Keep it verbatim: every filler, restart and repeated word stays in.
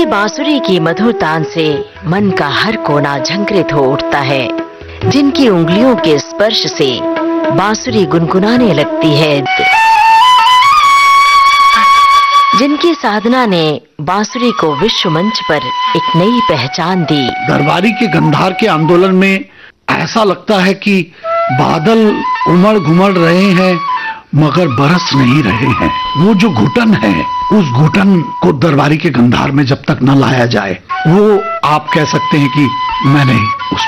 उनकी बांसुरी की मधुर तान से मन का हर कोना झंकृत हो उठता है, जिनकी उंगलियों के स्पर्श से बांसुरी गुनगुनाने लगती है, जिनकी साधना ने बांसुरी को विश्व मंच पर एक नई पहचान दी। दरबारी के गंधार के आंदोलन में ऐसा लगता है कि बादल उमड़ घुमड़ रहे हैं मगर बरस नहीं रहे हैं। वो जो घुटन है, उस घुटन को दरबारी के गंधार में जब तक न लाया जाए, वो आप कह सकते हैं कि मैंने उस